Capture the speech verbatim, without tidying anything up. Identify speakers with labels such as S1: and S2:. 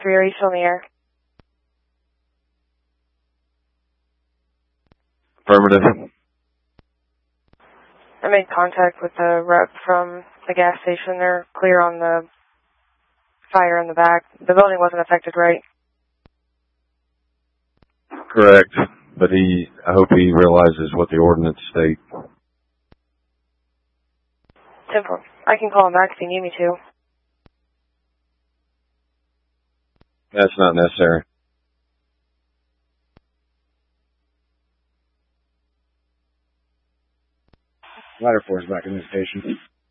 S1: three, are you still in the air?
S2: Affirmative.
S1: I made contact with the rep from the gas station. They're clear on the fire in the back. The building wasn't affected, right?
S2: Correct. But he, I hope he realizes what the ordinance state.
S1: Simple. I can call him back if you need me to.
S2: That's not necessary.
S3: Ladder four is back in the station.